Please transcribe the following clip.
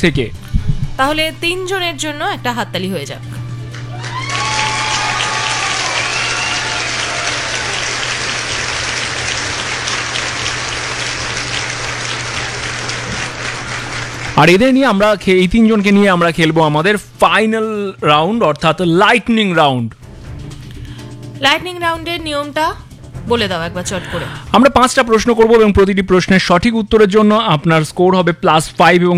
থেকে। তাহলে 3 জনের জন্য একটা হাততালি হয়ে যাক। আর এদের নিয়ে আমরা এই 3 জনকে নিয়ে আমরা খেলবো আমাদের ফাইনাল রাউন্ড, অর্থাৎ লাইটনিং রাউন্ড। লাইটনিং রাউন্ডের নিয়মটা বলে দাও একবার চট করে। আমরা 5টা প্রশ্ন করব এবং প্রতিটি প্রশ্নের সঠিক উত্তরের জন্য আপনার স্কোর হবে +5 এবং